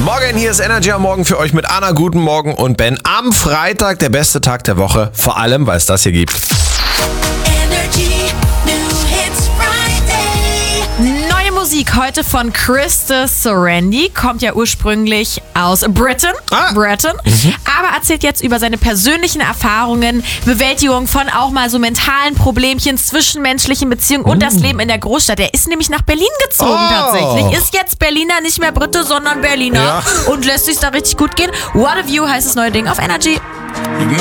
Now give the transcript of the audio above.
Morgen, hier ist Energy am Morgen für euch mit Anna, guten Morgen und Ben. Am Freitag der beste Tag der Woche, vor allem, weil es das hier gibt. Energy New Hits Friday. Neue Musik heute von Krista Sorandi, kommt ja ursprünglich aus Britain, aber erzählt jetzt über seine persönlichen Erfahrungen, Bewältigung von auch mal so mentalen Problemchen, zwischenmenschlichen Beziehungen und das Leben in der Großstadt. Er ist nämlich nach Berlin gezogen tatsächlich, ist jetzt Berliner, nicht mehr Brite, sondern Berliner und lässt sich da richtig gut gehen. What a View heißt das neue Ding auf Energy.